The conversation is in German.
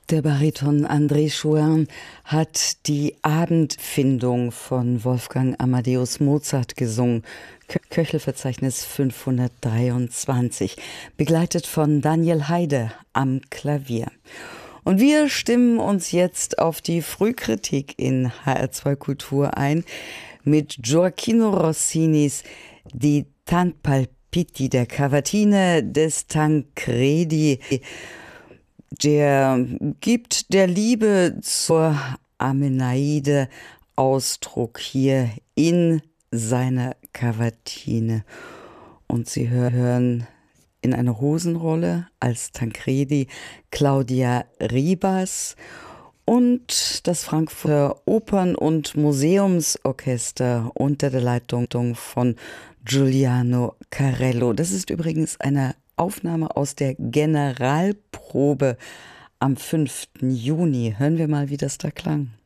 Der Bariton André Chouin hat die Abendfindung von Wolfgang Amadeus Mozart gesungen. Köchelverzeichnis 523, begleitet von Daniel Heide am Klavier. Und wir stimmen uns jetzt auf die Frühkritik in HR2 Kultur ein mit Gioacchino Rossinis Die Tanpalpiti, der Cavatine des Tancredi. Der gibt der Liebe zur Amenaide Ausdruck hier in seiner Cavatine. Und Sie hören in einer Hosenrolle als Tancredi Claudia Ribas und das Frankfurter Opern- und Museumsorchester unter der Leitung von Giuliano Carello. Das ist übrigens eine Aufnahme aus der Generalprobe am 5. Juni. Hören wir mal, wie das da klang.